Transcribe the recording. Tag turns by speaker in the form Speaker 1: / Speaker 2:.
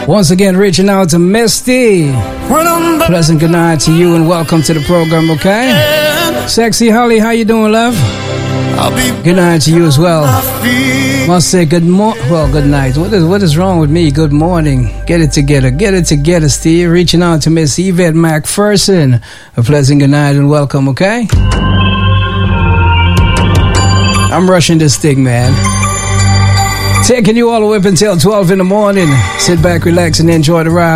Speaker 1: Once again, reaching out to Misty. Pleasant good night to you and welcome to the program, okay? Sexy Holly, how you doing, love? Good night to you as well. Must say good night. What is wrong with me? Good morning. Get it together, Steve. Reaching out to Miss Yvette McPherson. A pleasant good night and welcome, okay? I'm rushing this thing, man. Taking you all the way up until 12 in the morning. Sit back, relax, and enjoy the ride.